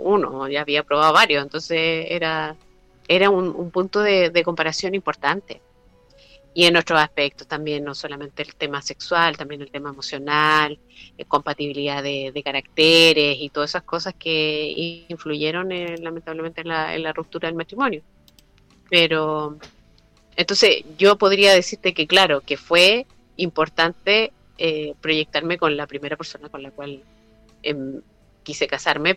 uno, ya había probado varios, entonces era un punto de comparación importante. Y en otros aspectos también, no solamente el tema sexual, también el tema emocional, compatibilidad de caracteres y todas esas cosas que influyeron lamentablemente en la ruptura del matrimonio. Pero entonces yo podría decirte que claro, que fue importante proyectarme con la primera persona con la cual em, quise casarme,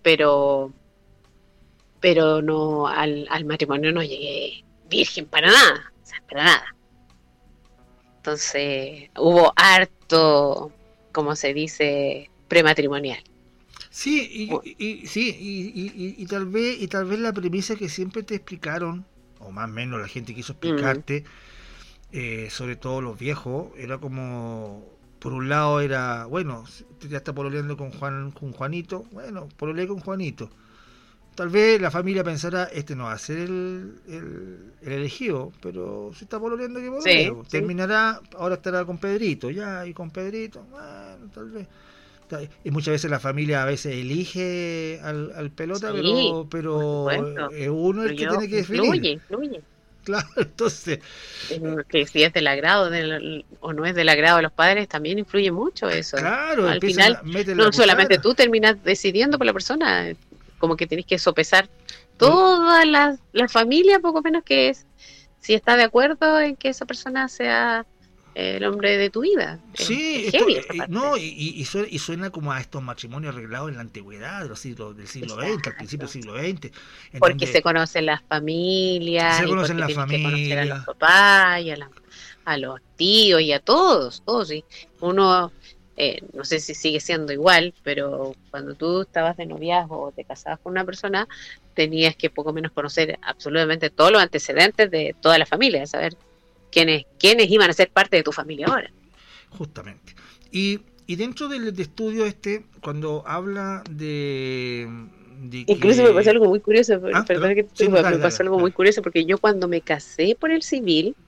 pero no al matrimonio no llegué virgen para nada, o sea, para nada. Entonces hubo harto, como se dice, prematrimonial. Sí, Muy. sí, y tal vez la premisa que siempre te explicaron, o más o menos la gente quiso Mm, explicarte, sobre todo los viejos, era como, por un lado era, bueno, ya está pololeando con Juanito, bueno, pololeé con Juanito. Tal vez la familia pensará, este no va a ser el elegido, pero si está pololeando, que pololee. sí, sí, Terminará, ahora estará con Pedrito, ya, y con Pedrito, bueno, tal vez. Y muchas veces la familia a veces elige al pelota, sí, por pero supuesto. es uno el que tiene que definir. Influye. Claro, entonces, Que si es del agrado o no es del agrado de los padres, también influye mucho eso. claro, Al empiezan final, a meter la no solamente cuchara. tú terminas decidiendo por la persona, como que tenés que sopesar Por, toda la familia, poco menos que es, si está de acuerdo en que esa persona sea el hombre de tu vida. Es sí, esto heavy esa no, parte. y suena como a estos matrimonios arreglados en la antigüedad, del siglo XX, al principio del Exacto. siglo XX, en Porque donde se conocen las familias se y conocen porque la tienes que conocer a los familia. papás y a los tíos y a todos, todos. Sí. Uno, no sé si sigue siendo igual, pero cuando tú estabas de noviazgo o te casabas con una persona, tenías que poco menos conocer absolutamente todos los antecedentes de toda la familia, saber quiénes iban a ser parte de tu familia ahora. Justamente. Y dentro del de estudio cuando habla de Incluso me pasó que... algo muy curioso, Ah, perdón perdón. que te Sí, no, interrumpa, dale, me dale, pasó algo muy dale. curioso porque yo cuando me casé por el civil,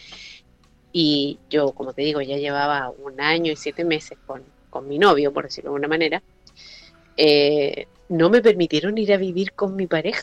y yo, como te digo, ya llevaba 1 año y 7 meses con mi novio, por decirlo de alguna manera, no me permitieron ir a vivir con mi pareja,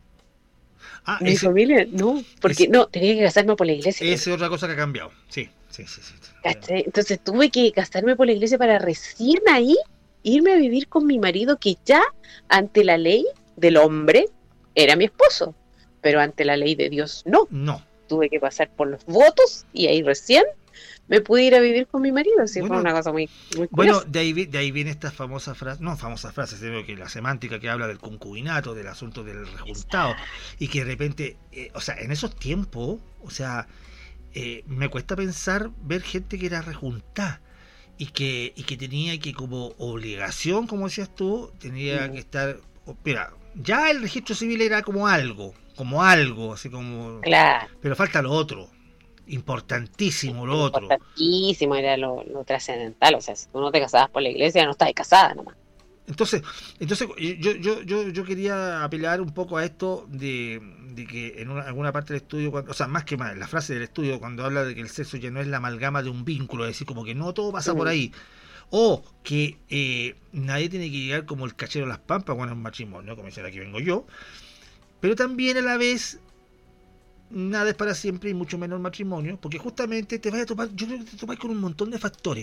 Ah, mi familia, no, porque es, no, tenía que casarme por la iglesia es primero. otra cosa que ha cambiado. Sí, sí, sí, sí. ¿Cachai? Entonces tuve que casarme por la iglesia para recién ahí irme a vivir con mi marido, que ya ante la ley del hombre era mi esposo, pero ante la ley de Dios no. No. Tuve que pasar por los votos y ahí recién me pude ir a vivir con mi marido, así fue Bueno, una cosa muy, muy bueno, curiosa. de ahí viene esta famosa frase, no famosa frase, sino que la semántica que habla del concubinato, del asunto del rejuntado, y que de repente, o sea, en esos tiempos, o sea, me cuesta pensar ver gente que era rejuntada y que tenía que como obligación, como decías tú, tenía que Mm, estar, mira, ya el registro civil era como algo, así como, claro, pero falta lo otro, importantísimo lo otro. importantísimo, era lo trascendental, o sea, si tú no te casabas por la iglesia, no estabas casada nomás. Entonces, entonces yo quería apelar un poco a esto de que en alguna parte del estudio, o sea, más que más, la frase del estudio cuando habla de que el sexo ya no es la amalgama de un vínculo, es decir, como que no todo pasa por Mm, ahí, o que nadie tiene que llegar como el cachero a las pampas cuando es un matrimonio, como dice aquí vengo yo, pero también a la vez nada es para siempre y mucho menos el matrimonio, porque justamente te vas a topar, yo creo que te topas con un montón de factores.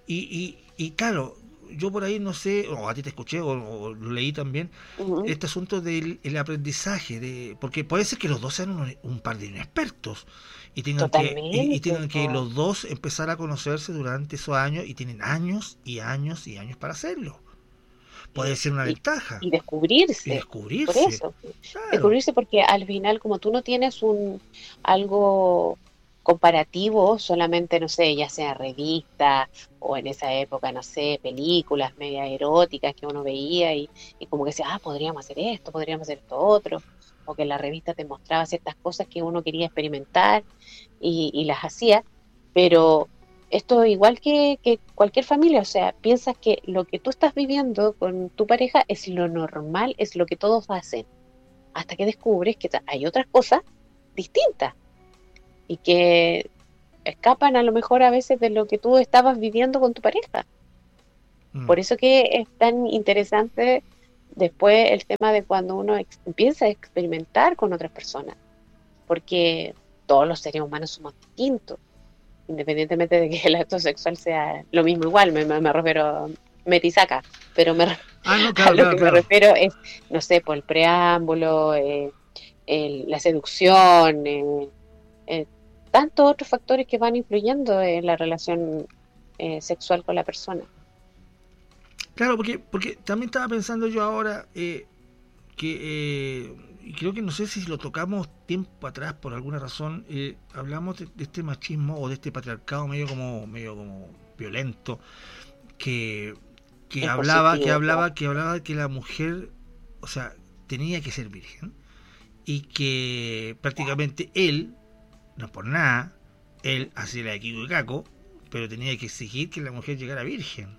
Y claro, yo por ahí no sé, o a ti te escuché o lo leí también, ujú, este asunto del el aprendizaje, porque puede ser que los dos sean un par de inexpertos y totalmente, tengan que po. los dos empezar a conocerse durante esos años y tienen años y años y años para hacerlo. Puede y, ser una y, ventaja y y descubrirse, por descubrirse. eso, Claro. descubrirse porque al final como tú no tienes algo comparativo, solamente, no sé, ya sea revista o en esa época, no sé, películas media eróticas que uno veía y como que decía, podríamos hacer esto otro, o que la revista te mostraba ciertas cosas que uno quería experimentar y las hacía, pero esto igual que cualquier familia, o sea, piensas que lo que tú estás viviendo con tu pareja es lo normal, es lo que todos hacen, hasta que descubres que hay otras cosas distintas y que escapan a lo mejor a veces de lo que tú estabas viviendo con tu pareja. Mm. Por eso que es tan interesante, Después el tema de cuando uno empieza a experimentar con otras personas, porque todos los seres humanos somos distintos, independientemente de que el acto sexual sea lo mismo igual, me refiero a metisaca, pero Ah, no, a claro, lo claro, que me claro. refiero es, no sé, por el preámbulo, la seducción, eh, tantos otros factores que van influyendo en la relación sexual con la persona. Claro, porque también estaba pensando yo ahora y creo que no sé si lo tocamos tiempo atrás por alguna razón, hablamos de este machismo o de este patriarcado medio como violento que Impositivo, claro. que hablaba que la mujer, o sea, tenía que ser virgen y que prácticamente él, no por nada, él hacía la de Kiko y Caco, pero tenía que exigir que la mujer llegara virgen.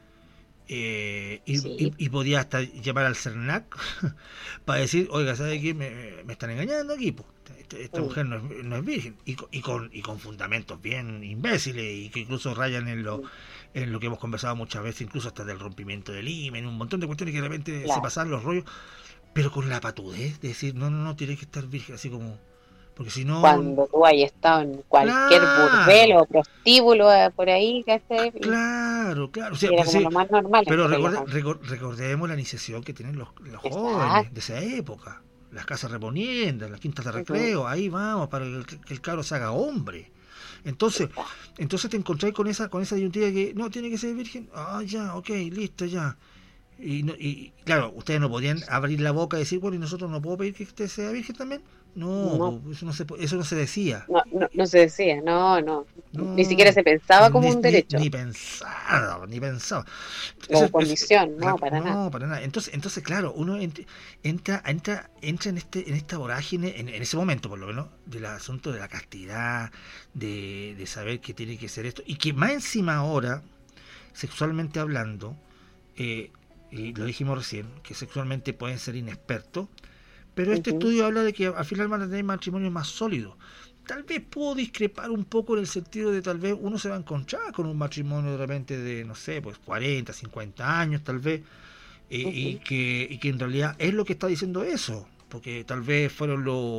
Sí. Y podía hasta llamar al CERNAC para decir, oiga, ¿sabe qué? Me están engañando aquí, po. Esta Mm, mujer no es virgen. Y con fundamentos bien imbéciles y que incluso rayan mm, en lo que hemos conversado muchas veces, incluso hasta del rompimiento del himen, un montón de cuestiones que de repente se claro. pasaban los rollos, pero con la patudez de decir, no, no, no, tiene que estar virgen, así como, porque si no, Cuando tú hayas estado en cualquier burdel claro, o prostíbulo por ahí, ¿cachai? claro, claro. O sea, Y era pues como sí, lo más normal pero entre los hombres. recordemos la iniciación que tienen los jóvenes de Exacto. esa época. Las casas reponiendas, las quintas de Ujú, recreo, ahí vamos, para que el cabro se haga hombre. Entonces, exacto. entonces te encontrás con esa disyuntiva que no tiene que ser virgen. Ah, ya, ok, listo, ya. Y claro, ustedes no podían abrir la boca y decir, bueno, y nosotros no puedo pedir que usted sea virgen también. No, No, eso no se decía. no, no, no se decía, no, no. Ni siquiera No, se pensaba como un derecho ni pensado, ni pensado. o condición, no, para nada. No, para nada. Entonces claro, uno entra en esta vorágine, en ese momento por lo menos, del asunto de la castidad, de saber que tiene que ser esto, y que más encima ahora, sexualmente hablando, eh, y lo dijimos recién, que sexualmente pueden ser inexpertos, pero este Ujú, estudio habla de que al final van a tener matrimonios más sólidos. Tal vez puedo discrepar un poco en el sentido de tal vez uno se va a encontrar con un matrimonio de repente de, no sé, pues 40, 50 años tal vez, ujú. y que en realidad es lo que está diciendo eso, porque tal vez fueron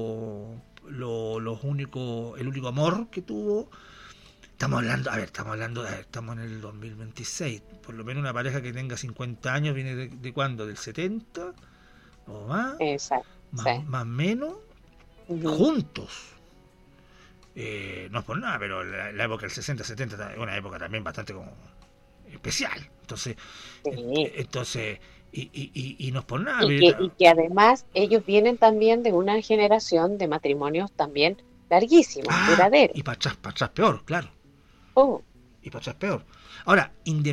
los únicos, el único amor que tuvo. Estamos hablando, a ver, estamos en el 2026, por lo menos una pareja que tenga 50 años viene de cuándo, del 70 o más, Exacto, sí. más menos, Ujú. juntos. No es por nada, pero la época del 60-70 es una época también bastante como especial. Sí. Entonces y no es por nada, pero Y que además ellos vienen también de una generación de matrimonios también larguísimos, ah, duraderos. y para atrás peor, claro. Oh, Y para atrás peor. Ahora,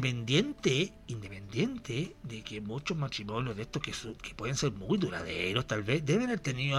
independiente de que muchos matrimonios de estos que pueden ser muy duraderos, tal vez, deben haber tenido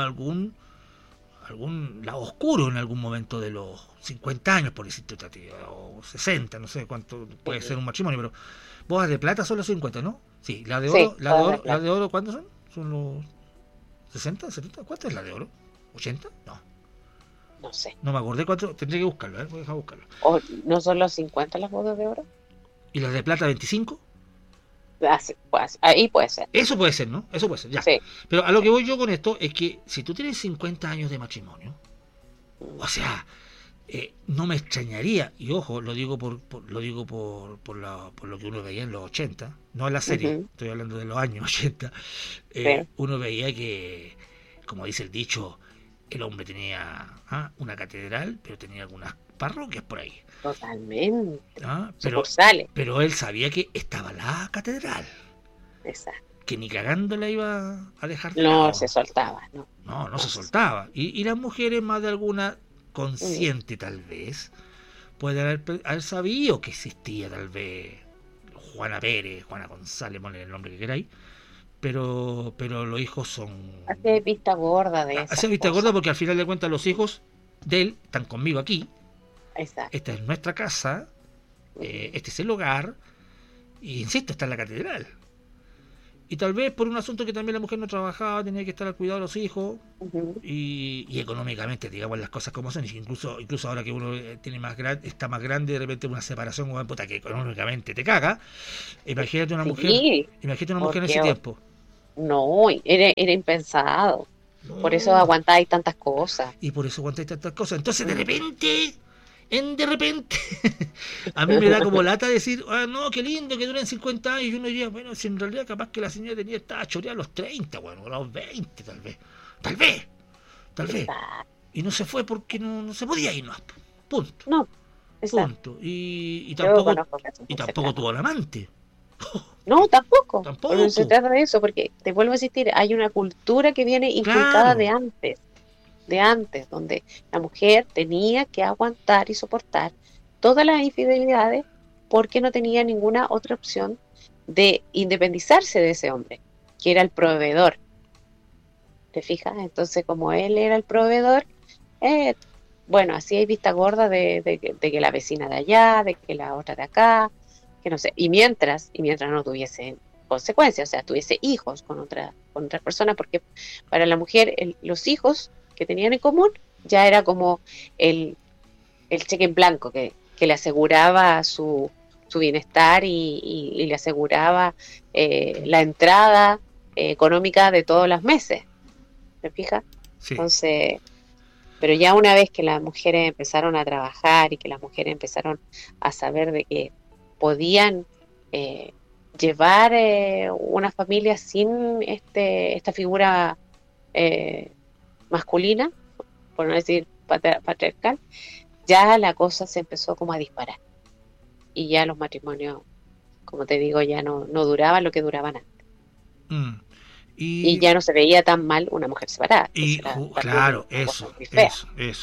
algún lado oscuro en algún momento de los 50 años, por decirte otra tía, o 60, no sé cuánto puede ser sí, un matrimonio, pero bodas de plata son los 50, ¿no? Sí, sí, toda la la plata. de oro, ¿cuántos son? ¿Son los 60, 70? ¿Cuánto es la de oro? ¿80? No, No sé. no me acordé cuánto, tendré que buscarlo, voy a dejar buscarlo. ¿O no son los 50 las bodas de oro? ¿Y las de plata 25? Ah, sí, pues, ahí puede ser. Eso puede ser, ¿no? Eso puede ser, ya. Sí. Pero a lo Sí. que voy yo con esto es que si tú tienes 50 años de matrimonio, Mm, o sea, no me extrañaría, y ojo, lo digo lo digo por lo que uno veía en los 80, no en la serie, ujú, estoy hablando de los años 80, sí, uno veía que, como dice el dicho, el hombre tenía una catedral, pero tenía algunas parroquias por ahí. totalmente. ¿Ah? Sucursales. Pero él sabía que estaba la catedral, Exacto. que ni cagando la iba a dejar de No se lado. soltaba, no. No, no No se se soltaba. Y las mujeres, más de alguna, soltaba. consciente tal vez, puede haber sabido que existía tal vez Juana Pérez, Juana González, ponle el nombre que queráis, pero los hijos son... Hace vista gorda de Se esas vista gorda cosas. porque al final de cuentas los hijos de él están conmigo aquí, Exacto. esta es nuestra casa, Ujú, este es el hogar, y insisto, está en la catedral. Y tal vez por un asunto que también la mujer no trabajaba, tenía que estar al cuidado de los hijos, ujú. y económicamente, digamos las cosas como son, y incluso ahora que uno tiene está más grande, de repente una separación, o puta, que económicamente te caga, imagínate Sí, imagínate una mujer en ese porque tiempo. No, era impensado. Por eso No. aguantáis tantas cosas. Y por eso aguantáis tantas cosas. Entonces, de repente, a mí me da como lata decir, ah, no, qué lindo que duren 50 años. Y uno diría, bueno, si en realidad capaz que la señora estaba choreada a los 30, bueno, a los 20 tal vez. Tal vez, tal vez. Exacto. Y no se fue porque no se podía ir más. Punto. No, exacto. Punto. Y Yo tampoco, conozco casos y que se tampoco tratan. tuvo el amante. No, tampoco. Pero se Tampoco. trata de eso, porque te vuelvo a insistir, hay una cultura que viene inculcada Claro. de antes, donde la mujer tenía que aguantar y soportar todas las infidelidades porque no tenía ninguna otra opción de independizarse de ese hombre, que era el proveedor. ¿Te fijas? Entonces, como él era el proveedor, eh, bueno, así hay vista gorda de que la vecina de allá, de que la otra de acá, que no sé, y mientras no tuviese consecuencias, o sea, tuviese hijos con otra persona, porque para la mujer los hijos que tenían en común ya era como el, el cheque en blanco que le aseguraba su bienestar y le aseguraba la entrada económica de todos los meses, ¿te fijas? Sí. Entonces, pero ya una vez que las mujeres empezaron a trabajar y que las mujeres empezaron a saber de que podían eh, llevar una familia sin esta figura eh, masculina, por no decir patriarcal, ya la cosa se empezó como a disparar. Y ya los matrimonios, como te digo, ya no duraban lo que duraban antes. Mm. Y Y ya no se veía tan mal una mujer separada, que eso Y era también claro, una cosa muy fea.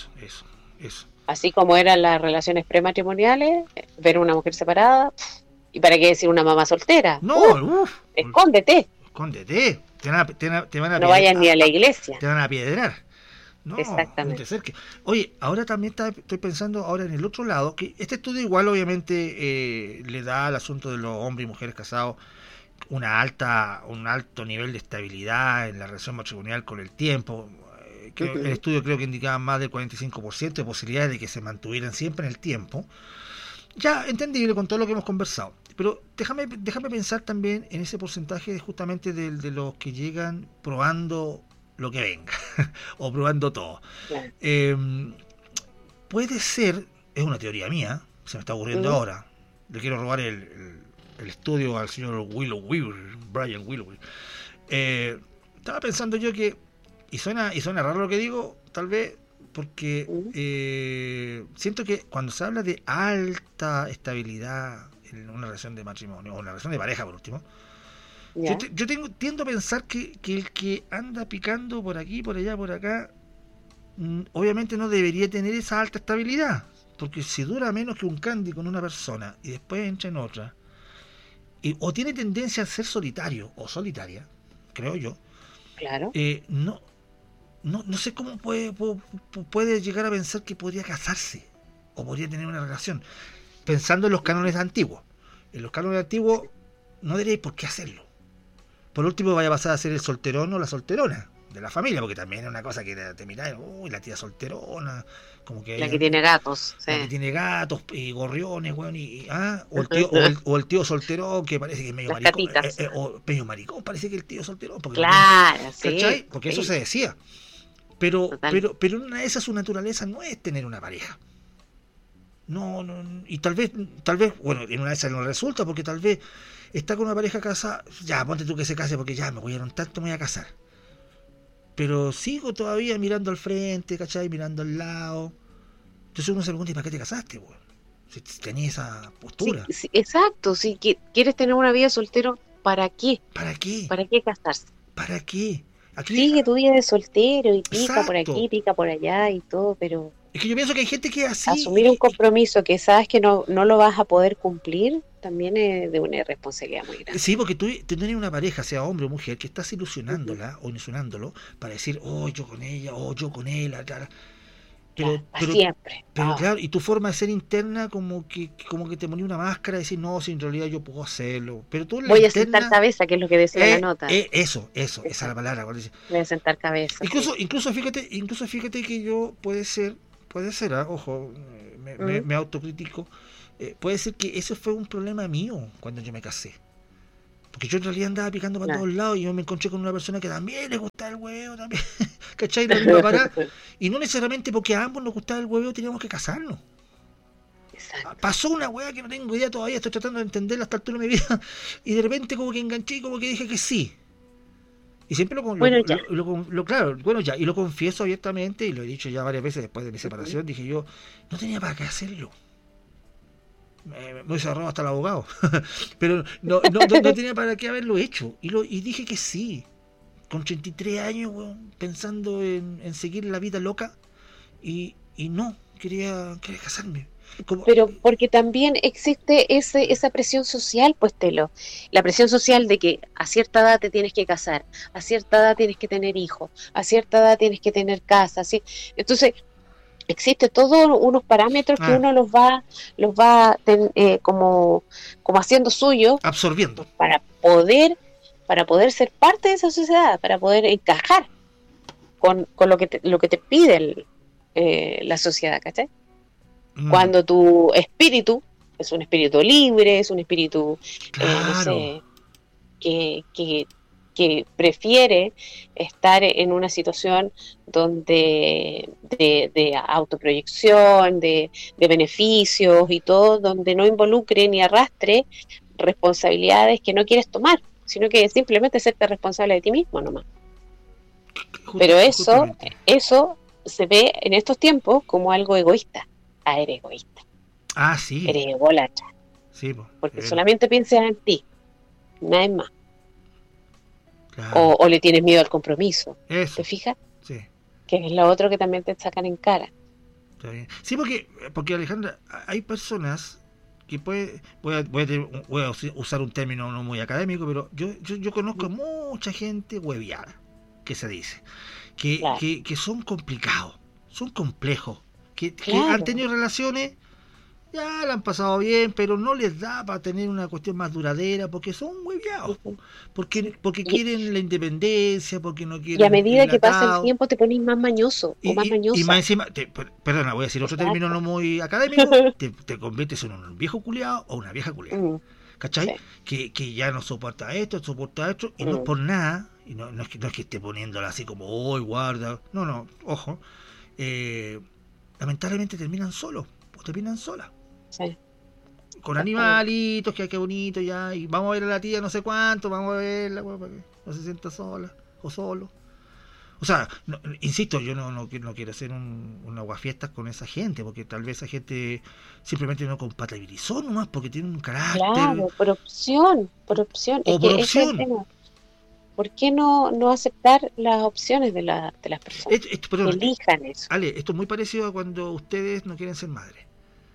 eso. Así como eran las relaciones prematrimoniales, ver una mujer separada, y para qué decir una mamá soltera, No, uff, escóndete, escóndete, te van a no vayas ni a la iglesia. te van a piedrar. No, no te Exactamente. acerques. Oye, ahora también estoy pensando ahora en el otro lado, que este estudio igual obviamente le da al asunto de los hombres y mujeres casados un alto nivel de estabilidad en la relación matrimonial con el tiempo. El Ujú. estudio creo que indicaba más del 45% de posibilidades de que se mantuvieran siempre en el tiempo. Ya, entendible con todo lo que hemos conversado. Pero déjame pensar también en ese porcentaje justamente de los que llegan probando lo que venga, o probando todo. Claro. Eh, puede ser, es una teoría mía, se me está ocurriendo Ujú. ahora, le quiero robar el estudio al señor Willow Weaver, Brian Willow. Estaba pensando yo que, y suena raro lo que digo, tal vez porque Ujú. siento que cuando se habla de alta estabilidad en una relación de matrimonio o una relación de pareja por último, Ya, tiendo a pensar que el que anda picando por aquí, por allá, por acá, obviamente no debería tener esa alta estabilidad, porque si dura menos que un candy con una persona y después entra en otra, o tiene tendencia a ser solitario o solitaria, creo yo, claro. no, no sé cómo puede llegar a pensar que podría casarse o podría tener una relación, pensando en los cánones antiguos. En los cánones antiguos no debería por qué hacerlo. Por último, vaya a pasar a ser el solterón o la solterona de la familia, porque también es una cosa que te miráis, uy, la tía solterona, como que La ella, que tiene gatos, sí. la que tiene gatos y gorriones, weón, o el tío, o el tío solterón que parece que es medio Las maricón, catitas. o medio maricón, parece que el tío solterón, porque también, Claro, ¿cachai? sí, Porque eso sí, se decía. Pero, total. pero, pero en una de esas su naturaleza no es tener una pareja. No, no, y tal vez, bueno, en una de esas no resulta, porque tal vez está con una pareja casada, ya, ponte tú que se case, porque ya me voy a un tanto, me voy a casar. Pero sigo todavía mirando al frente, ¿cachai? Mirando al lado. Entonces uno se pregunta, ¿y para qué te casaste, weón? Si tenías esa Sí, postura. sí, exacto. Si quieres tener una vida soltero, ¿para qué? ¿Para qué? ¿Para qué casarse? ¿Para qué? Aquí, Sigue tu vida de soltero y pica por exacto. aquí, pica por allá y todo, pero Es que yo pienso que hay gente que es así asumir un compromiso que sabes que no lo vas a poder cumplir también es de una irresponsabilidad muy grande. sí, porque tú tienes una pareja, sea hombre o mujer, que estás Ujú. ilusionándola o ilusionándolo para decir, oh, yo con ella, oh, yo con él, acá. Claro, Pero, para pero, siempre. pero claro, y tu forma de ser interna como que te ponía una máscara y decir, no, si en realidad yo puedo hacerlo. Pero tú en la Voy a sentar interna, cabeza, que es lo que decía la nota. eso, esa es la Exacto. palabra. Cuando dice, Voy a sentar cabeza, sí. incluso fíjate que yo puede ser, ojo, Mm. me autocritico, puede ser que eso fue un problema mío cuando yo me casé. Porque yo en realidad andaba picando para Claro. todos lados y yo me encontré con una persona que también le gustaba el huevo, también, ¿cachai? La misma parada. Y no necesariamente porque a ambos nos gustaba el huevo teníamos que casarnos. Exacto. Pasó una weá que no tengo idea todavía, estoy tratando de entenderla hasta el altura de mi vida. Y de repente como que enganché y como que dije que sí. Y siempre Bueno, ya. claro, bueno ya, y lo confieso abiertamente, y lo he dicho ya varias veces después de mi Ujú. separación, dije yo, no tenía para qué hacerlo. Me hubiese ahorrado hasta el abogado. Pero no tenía para qué haberlo hecho. Y dije que sí. Con 33 años, weón, pensando en seguir la vida loca. Y no, quería casarme. Como, Pero porque también existe esa presión social, pues Telo, la presión social de que a cierta edad te tienes que casar, a cierta edad tienes que tener hijos, a cierta edad tienes que tener casa, ¿sí? Entonces, existe todos unos parámetros que ah, uno como haciendo suyo absorbiendo. para poder ser parte de esa sociedad, para poder encajar con lo que te pide la sociedad, ¿cachai? Mm, Cuando tu espíritu es un espíritu libre, es un espíritu, no claro. sé, que, que, que prefiere estar en una situación de autoproyección, de beneficios y todo, donde no involucre ni arrastre responsabilidades que no quieres tomar, sino que simplemente serte responsable de ti mismo nomás. Pero Justamente. eso se ve en estos tiempos como algo egoísta. Ah, eres egoísta, Ah, sí. eres ególatra, Sí, pues, de porque veras. solamente piensas en ti, nada más. Claro. O le tienes miedo al compromiso, ¿te Eso. fijas? Sí. Que es lo otro que también te sacan en cara. Está bien. Sí, porque Alejandra, hay personas que voy a usar un término no muy académico, pero yo conozco mucha gente hueviada, que se dice, Claro, que son complicados, son complejos, que han claro. tenido relaciones, ya la han pasado bien, pero no les da para tener una cuestión más duradera, porque son hueviados, Ujú. porque Y, quieren la independencia, porque no y a quieren medida el que pasa el atado. tiempo te pones más mañoso o más Y más mañosa. encima, perdona, voy a decir otro término Exacto. no muy académico, te conviertes en un viejo culiado o una vieja culiada. Mm, ¿Cachai? sí. Que ya no soporta esto, y no es Mm, por nada, y no es que esté poniéndola así como, hoy guarda, no, ojo, eh, lamentablemente terminan solos, o terminan solas, sí, con exactamente. animalitos, que qué bonito ya, y vamos a ver a la tía no sé cuánto, vamos a verla, para que no se sienta sola, o solo. O sea, insisto, yo no quiero hacer un aguafiestas con esa gente, porque tal vez esa gente simplemente no compatibilizó nomás, porque tiene un carácter, Claro, por opción, por opción. Es o por que ese es el opción. tema. ¿Por qué no aceptar las opciones de las personas? Que Perdón, elijan eso. Ale, esto es muy parecido a cuando ustedes no quieren ser madres.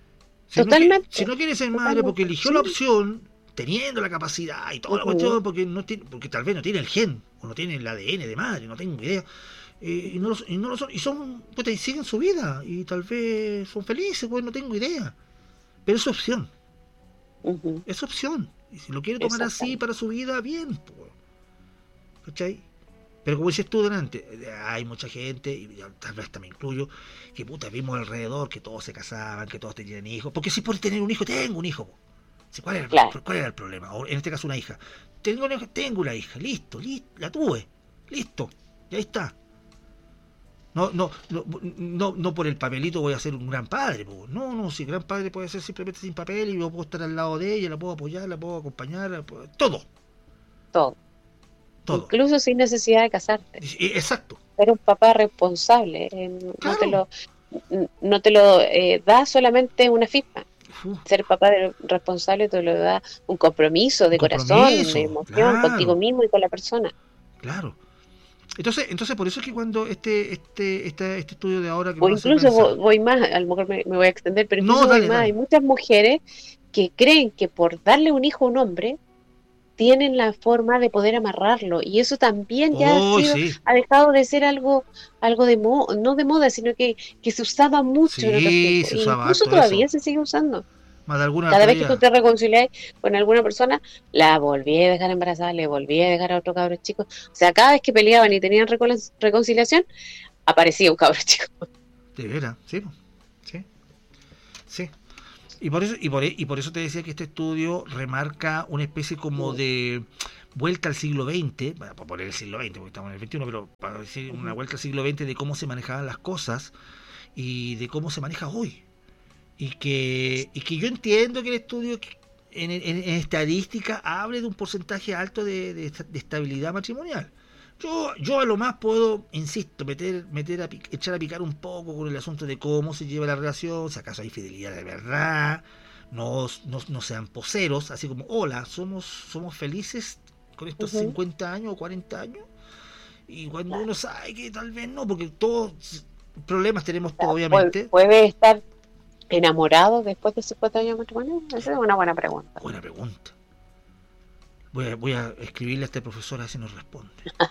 Si Totalmente, no quiere ser madre porque totalmente. eligió la Sí. opción, teniendo la capacidad y toda la Ujú, cuestión, porque tal vez no tiene el gen, o no tiene el ADN de madre, no tengo idea, y no lo son, y son, puta, y siguen su vida, y tal vez son felices, pues no tengo idea. Pero es opción, ujú, es opción. Y si lo quiere tomar así exactamente. para su vida, bien, pues, ¿cachai? Pero como dices tú delante, hay mucha gente, y tal vez también incluyo, que puta, vimos alrededor que todos se casaban, que todos tenían hijos. Porque si por tener un hijo, tengo un hijo. Po. Sí, Claro. cuál era el problema? O en este caso una hija. Tengo una hija, listo, la tuve, listo, y ahí está. No por el papelito voy a ser un gran padre. Po. No, si gran padre puede ser simplemente sin papel y yo puedo estar al lado de ella, la puedo apoyar, la puedo acompañar, todo, Todo. todo. Incluso sin necesidad de casarte. Exacto, Ser un papá responsable. claro. No te lo da solamente una FIFA. Uf, Ser papá responsable te lo da un compromiso un de corazón, de compromiso, emoción contigo claro, mismo y con la persona. claro. Entonces por eso es que cuando este estudio de ahora que O nos hace incluso pensar, voy más, a lo mejor me voy a extender, pero no, incluso voy dale, más. Hay dale. muchas mujeres que creen que por darle un hijo a un hombre tienen la forma de poder amarrarlo y eso también ya Oh, sí, ha dejado de ser algo de moda, no de moda, sino que se usaba mucho en otros sí, tiempos se e usaba incluso harto eso. todavía se sigue usando. Más de alguna Cada otro vez que tú día. te reconcilias con alguna persona, la volví a dejar embarazada, le volví a dejar a otro cabro chico. O sea, cada vez que peleaban y tenían reconciliación, aparecía un cabro chico. De veras, sí, sí, sí. Y por eso te decía que este estudio remarca una especie como de vuelta al siglo XX, bueno, por poner el siglo XX, porque estamos en el XXI, pero para decir una vuelta al siglo XX de cómo se manejaban las cosas y de cómo se maneja hoy. Y que yo entiendo que el estudio en estadística hable de un porcentaje alto de estabilidad matrimonial. Yo a lo más puedo, insisto, echar a picar un poco con el asunto de cómo se lleva la relación, si acaso hay fidelidad de verdad, no sean poseros, así como, hola, somos felices con estos 50 años o 40 años, y cuando uno sabe que tal vez no, porque todos problemas tenemos todos, obviamente. ¿Puede estar enamorado después de 50 años de matrimonio? Esa es una buena pregunta. Buena pregunta. Voy a escribirle a este profesor a ver si nos responde.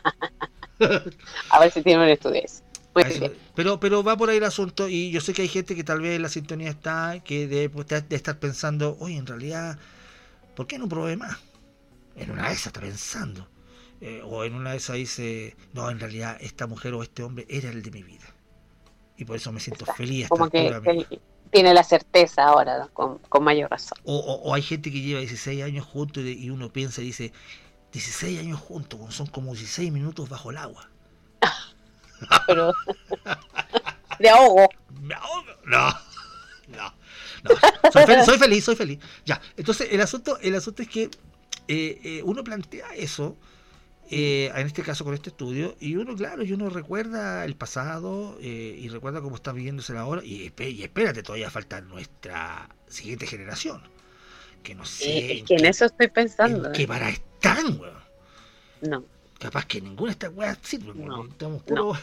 A ver si tiene un estudio eso. Pero va por ahí el asunto, y yo sé que hay gente que tal vez en la sintonía está, que debe estar pensando, oye, en realidad, ¿por qué no probé más? En una de esas está pensando. O en una de esas dice, no, en realidad esta mujer o este hombre era el de mi vida. Y por eso me siento feliz. Como que él tiene la certeza ahora, con mayor razón. O hay gente que lleva 16 años juntos y uno piensa y dice, 16 años juntos, son como 16 minutos bajo el agua. Pero de ahogo. No. Soy feliz. Ya, entonces el asunto es que uno plantea eso, en este caso con este estudio, y uno recuerda el pasado, y recuerda cómo está viviéndose ahora, y espérate, todavía falta nuestra siguiente generación, que no sé. Es que en eso estoy pensando. ¿En qué para están, weón? No. Capaz que ninguna de estas weas sirve, no, estamos puros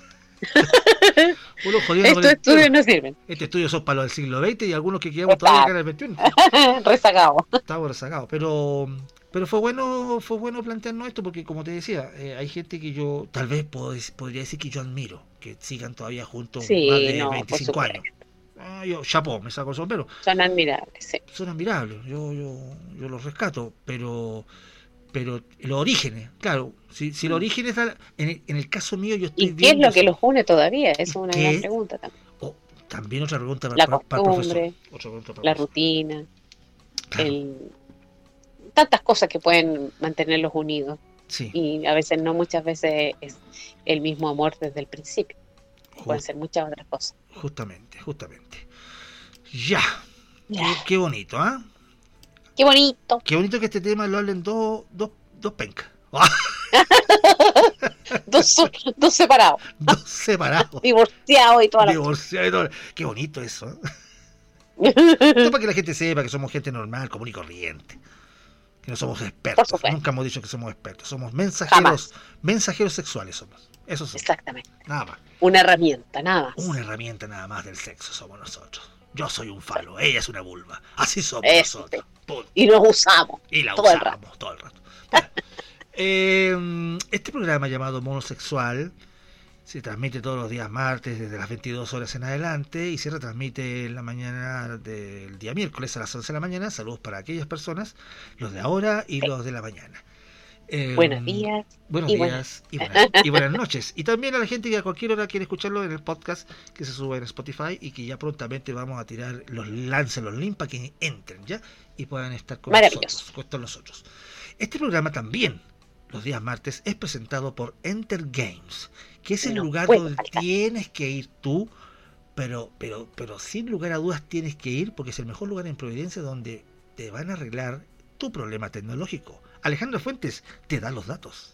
jodiendo. Estos estudios no sirven. Este estudio son para los del siglo XX y algunos que quedamos todavía acá en el XXI. Rezagados. Estamos rezagados, pero fue bueno plantearnos esto, porque como te decía, hay gente que yo tal vez podría decir que yo admiro, que sigan todavía juntos más de 25 años. Yo, chapó, me saco el sombrero. Son admirables, sí. Son admirables, yo los rescato, pero los orígenes, claro, si los orígenes, en el caso mío yo estoy viendo... ¿Y qué es lo que los une todavía? Esa es una gran pregunta también. También otra pregunta para el profesor. La rutina, claro. Tantas cosas que pueden mantenerlos unidos. Sí. Y a veces muchas veces es el mismo amor desde el principio. Pueden ser muchas otras cosas. Justamente. Ya. Qué bonito, ¿ah? Qué bonito. Qué bonito que este tema lo hablen dos pencas. dos separados. Dos separados. Divorciados y toda la... Qué bonito eso. Esto para que la gente sepa que somos gente normal, común y corriente. Que no somos expertos. Nunca hemos dicho que somos expertos. Somos mensajeros sexuales somos. Eso somos. Exactamente. Nada más. Una herramienta, nada más. Una herramienta nada más del sexo somos nosotros. Yo soy un falo, ella es una vulva. Así somos nosotros. Punto. Y nos usamos. Y la usamos todo el rato. Bueno, este programa llamado Monosexual se transmite todos los días martes desde las 22 horas en adelante y se retransmite en la mañana del día miércoles a las 11 de la mañana. Saludos para aquellas personas, los de ahora y los de la mañana. Buenos días. Buenos días y buenas noches. Y también a la gente que a cualquier hora quiere escucharlo en el podcast que se sube en Spotify y que ya prontamente vamos a tirar los links para que entren ya y puedan estar con nosotros. Este programa también, los días martes, es presentado por Enter Games, que es el lugar donde tienes que ir tú, pero sin lugar a dudas tienes que ir porque es el mejor lugar en Providencia donde te van a arreglar tu problema tecnológico. Alejandro Fuentes te da los datos.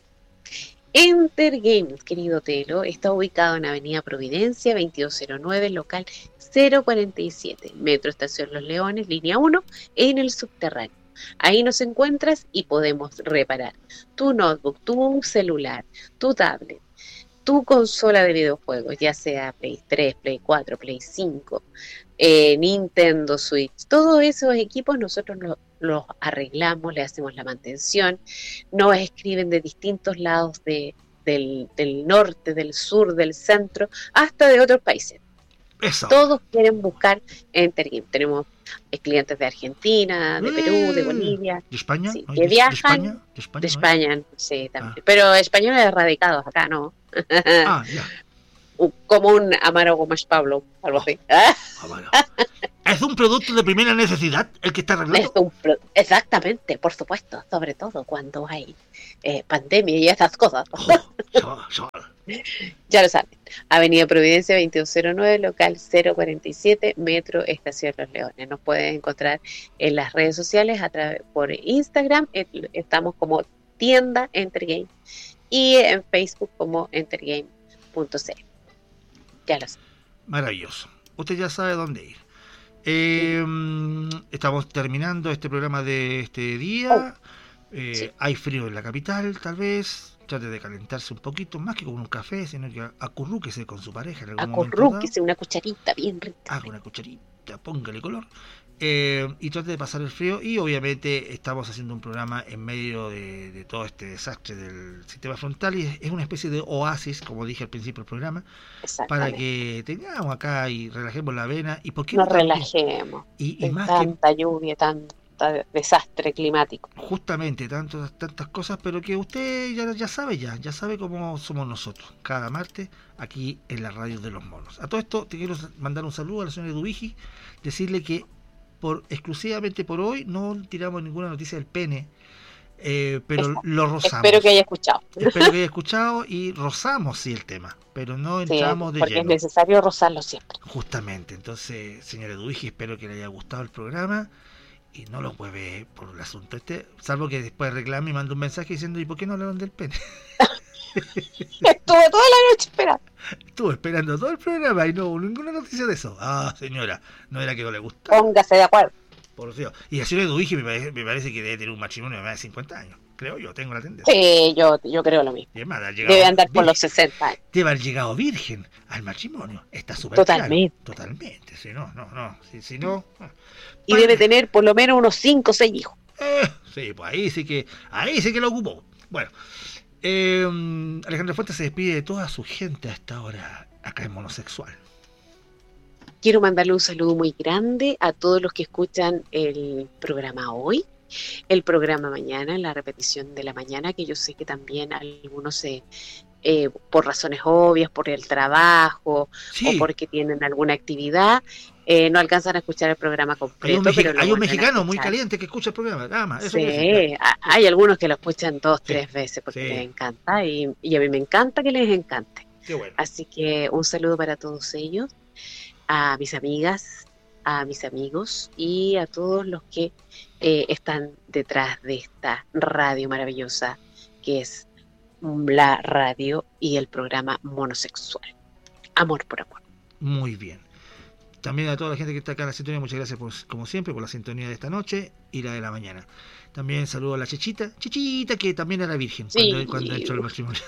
Enter Games, querido Telo, está ubicado en Avenida Providencia, 2209, local 047, Metro Estación Los Leones, línea 1, en el subterráneo. Ahí nos encuentras y podemos reparar tu notebook, tu celular, tu tablet, tu consola de videojuegos, ya sea Play 3, Play 4, Play 5, Nintendo Switch. Todos esos equipos nosotros los arreglamos, le hacemos la mantención. Nos escriben de distintos lados del norte, del sur, del centro, hasta de otros países. Eso. Todos quieren buscar Enter Game. Tenemos clientes de Argentina, de Perú, de Bolivia. ¿De España? Sí, que viajan. De España, sí, también. Pero españoles erradicados acá, ¿no? Ya. Como un Amaro Gómez Pablo, algo así. Bueno. Es ¿Es un producto de primera necesidad el que está arreglando? Exactamente, por supuesto, sobre todo cuando hay pandemia y esas cosas. Ya lo saben. Avenida Providencia 2209, local 047, Metro Estación Los Leones. Nos pueden encontrar en las redes sociales por Instagram. Estamos como tienda Entergame y en Facebook como entergame.cl. Ya lo saben. Maravilloso. Usted ya sabe dónde ir. Estamos terminando este programa de este día. Sí. Hay frío en la capital, tal vez. Trate de calentarse un poquito, más que con un café, sino que acurrúquese con su pareja. Acurrúquese una cucharita bien rica. Haga una cucharita, póngale color. Y trate de pasar el frío. Y obviamente estamos haciendo un programa en medio de todo este desastre del sistema frontal. Y es una especie de oasis, como dije al principio del programa, para que tengamos acá y relajemos la vena. ¿Y por qué nos relajemos? Y más tanta lluvia, tanta desastre climático. Justamente, tantas cosas, pero que usted ya sabe cómo somos nosotros, cada martes, aquí en la radio de los monos. A todo esto te quiero mandar un saludo a la señora Dubigi, decirle que exclusivamente por hoy no tiramos ninguna noticia del pene, pero lo rozamos. Espero que haya escuchado. Y rozamos sí el tema, pero no entramos de porque lleno. Es necesario rozarlo siempre. Justamente, entonces, señora Dubigi, espero que le haya gustado el programa. Y no lo mueve por el asunto salvo que después reclame y manda un mensaje diciendo ¿y por qué no hablaron del pene? Estuve toda la noche esperando. Estuve esperando todo el programa y no hubo ninguna noticia de eso. Ah, señora, no era que no le gustaba. Póngase de acuerdo. Por Dios. Y la señora Dubigi me parece que debe tener un matrimonio de más de 50 años. Creo yo, tengo la tendencia. Sí, yo creo lo mismo. Además, debe andar por los 60 años. Debe haber llegado virgen al matrimonio. Está súper Totalmente. Claro. Totalmente. Si no. Si no. Y debe tener por lo menos unos 5 o 6 hijos. Sí, pues ahí sí que lo ocupó. Bueno, Alejandra Fuentes se despide de toda su gente a esta hora acá en Monosexual. Quiero mandarle un saludo muy grande a todos los que escuchan el programa hoy, el programa mañana, la repetición de la mañana, que yo sé que también algunos por razones obvias, por el trabajo, o porque tienen alguna actividad, no alcanzan a escuchar el programa completo. Hay un mexicano muy caliente que escucha el programa, nada más. Sí, hay algunos que lo escuchan 2-3 veces porque les encanta, y a mí me encanta que les encante. Qué bueno. Así que un saludo para todos ellos, a mis amigas, a mis amigos y a todos los que están detrás de esta radio maravillosa que es la radio y el programa Monosexual. Amor por amor. Muy bien. También a toda la gente que está acá en la sintonía, muchas gracias como siempre por la sintonía de esta noche y la de la mañana. También saludo a la Chechita que también era virgen cuando entró el matrimonio.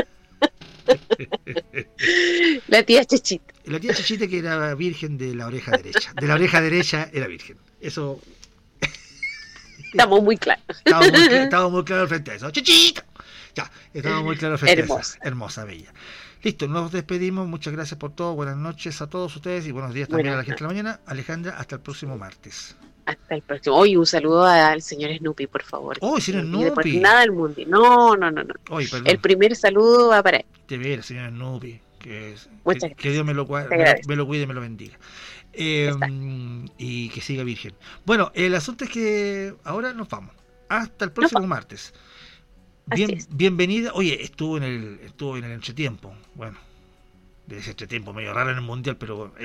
La tía Chechita. La tía Chechita que era virgen de la oreja derecha. De la oreja derecha era virgen. Eso. Estamos muy claros. Estamos muy claros frente a eso. ¡Chechita! Ya, estamos muy claros frente a eso. Hermosa, bella. Listo, nos despedimos. Muchas gracias por todo. Buenas noches a todos ustedes y buenos días también a la gente de la mañana. Alejandra, hasta el próximo martes. Hasta el próximo. Hoy un saludo al señor Snoopy, por favor. Señor Snoopy. Nada del mundo. No. El primer saludo va para él. Te veo, señor Snoopy. Que Dios me lo cuide y me lo bendiga. Y que siga virgen. Bueno, el asunto es que ahora nos vamos. Hasta el próximo martes. Bienvenida. Oye, estuvo en el entretiempo. Bueno, de ese entretiempo medio raro en el mundial, pero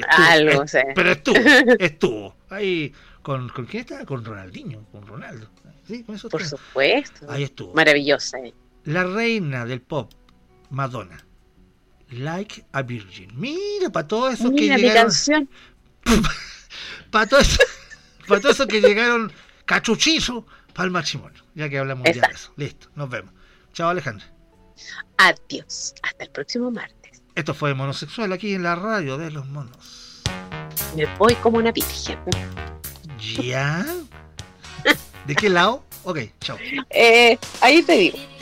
estuvo. Ahí con ¿quién está? Con Ronaldinho, con Ronaldo. Sí, con eso. Por supuesto. Ahí estuvo. Maravillosa. La reina del pop, Madonna. Like a Virgin. Mira, para todos esos que llegaron. Canción. para todos esos que llegaron cachuchizos para el matrimonio. Ya que hablamos ya de eso. Listo, nos vemos. Chao, Alejandra. Adiós. Hasta el próximo martes. Esto fue Monosexual aquí en la radio de los monos. Me voy como una virgen. ¿Ya? ¿De qué lado? Ok, chao. Ahí te digo.